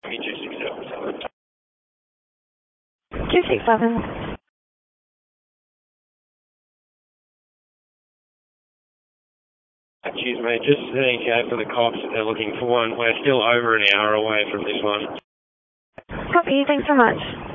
267. 267. Excuse me, just an ETA for the cops. They're looking for one. We're still over an hour away from this one. Copy, thanks so much.